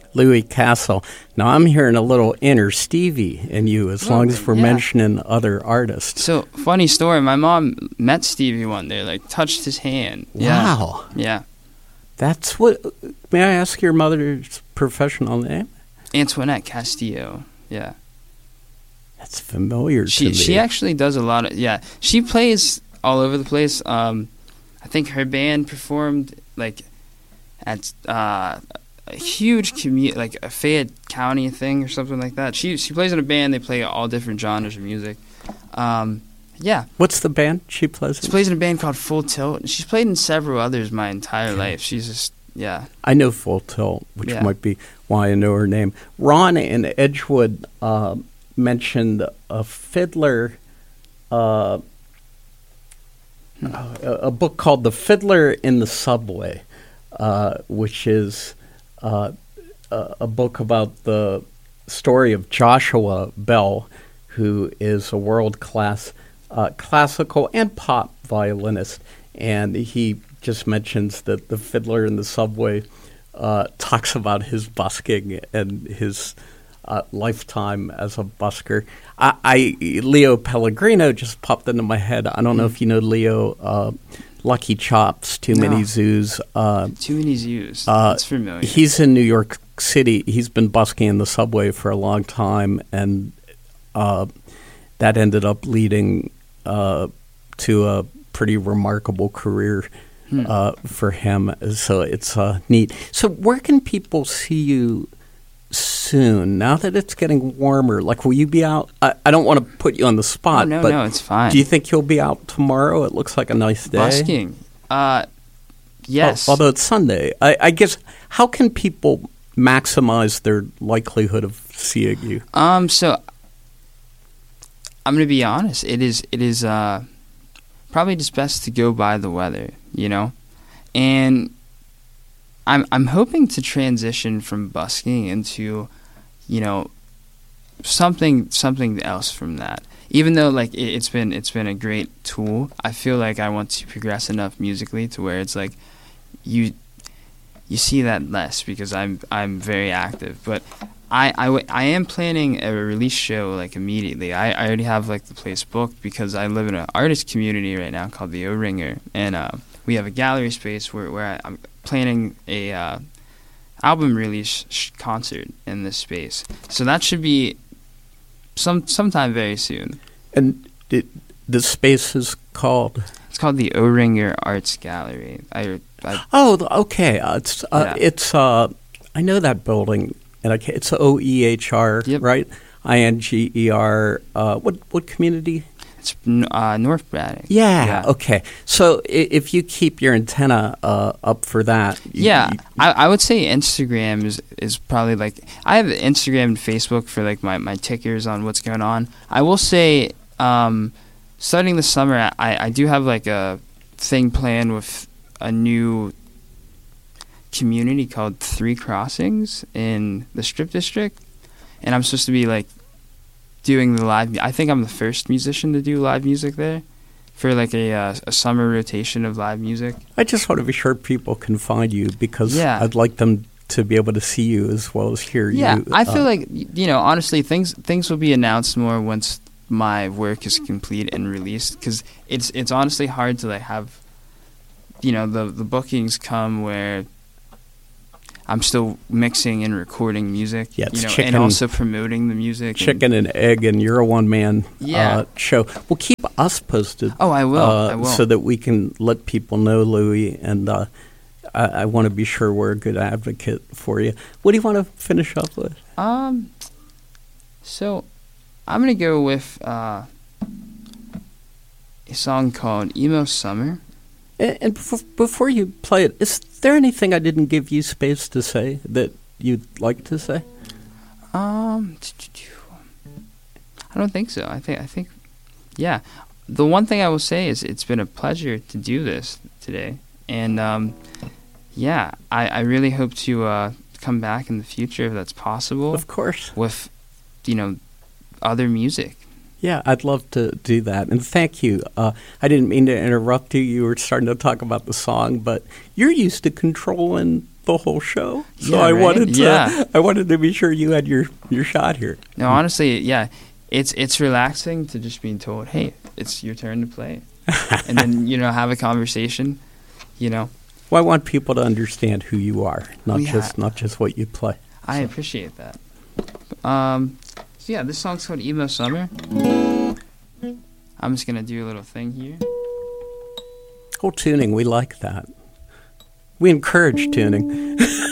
Louis Castle. Now, I'm hearing a little inner Stevie in you as long as we're mentioning other artists. So, funny story. My mom met Stevie one day, like, touched his hand. Wow. Yeah. That's what... May I ask your mother's professional name? Antoinette Castillo. Yeah. That's familiar to me. She actually does a lot of... Yeah. She plays all over the place. I think her band performed, like, at... a huge like a Fayette County thing or something like that. She plays in a band. They play all different genres of music. Yeah. What's the band she plays in? She plays in a band called Full Tilt. She's played in several others my entire life. She's just, yeah. I know Full Tilt, which might be why I know her name. Ron in Edgewood mentioned a fiddler, a book called The Fiddler in the Subway, which is... a book about the story of Joshua Bell, who is a world-class classical and pop violinist. And he just mentions that The Fiddler in the Subway talks about his busking and his lifetime as a busker. Leo Pellegrino just popped into my head. I don't know if you know Leo... Lucky Chops, Too Many Zoos. Too Many Zoos. That's familiar. He's in New York City. He's been busking in the subway for a long time, and that ended up leading to a pretty remarkable career for him. So it's neat. So where can people see you soon, now that it's getting warmer? Like, will you be out? I don't want to put you on the spot. No, it's fine. Do you think you'll be out tomorrow? It looks like a nice day. Busking. Yes. Although it's Sunday. I guess, how can people maximize their likelihood of seeing you? So I'm going to be honest. It is probably just best to go by the weather, you know? And I'm hoping to transition from busking into, you know, something else from that. Even though like it's been a great tool, I feel like I want to progress enough musically to where it's like you see that less because I'm very active. But I am planning a release show like immediately. I already have like the place booked because I live in an artist community right now called the O-Ringer, and we have a gallery space where I'm planning a album release concert in this space. So that should be sometime very soon. And the space is called? It's called the O-Ringer Arts Gallery. Okay. It's I know that building, and it's OEHR, yep. Right? INGER. What community? It's North Braddock. Yeah, okay. So if you keep your antenna up for that. I would say Instagram is probably like, I have Instagram and Facebook for like my tickers on what's going on. I will say, starting this summer, I do have like a thing planned with a new community called Three Crossings in the Strip District. And I'm supposed to be like doing the live. I think I'm the first musician to do live music there for like a summer rotation of live music. I just want to be sure people can find you because I'd like them to be able to see you as well as hear you. Yeah, I feel like, you know, honestly, things will be announced more once my work is complete and released, because it's honestly hard to like have, you know, the bookings come where I'm still mixing and recording music, you know, and also promoting the music. Chicken and egg, and you're a one-man show. Well, keep us posted. Oh, I will. So that we can let people know, Louis, and I want to be sure we're a good advocate for you. What do you want to finish up with? So I'm going to go with a song called Emo Summer. And before you play it, is there anything I didn't give you space to say that you'd like to say? I don't think so. I think, yeah. The one thing I will say is it's been a pleasure to do this today, and I really hope to come back in the future if that's possible. Of course. With, you know, other music. Yeah, I'd love to do that. And thank you. I didn't mean to interrupt you. You were starting to talk about the song, but you're used to controlling the whole show. So Yeah, I right? wanted to Yeah. I wanted to be sure you had your shot here. No, honestly, yeah, it's relaxing to just being told, hey, it's your turn to play, and then have a conversation. Well, I want people to understand who you are, not Yeah. not just what you play. I appreciate that. So yeah, this song's called Emo Summer. I'm just gonna do a little thing here. Oh, tuning, we like that. We encourage tuning.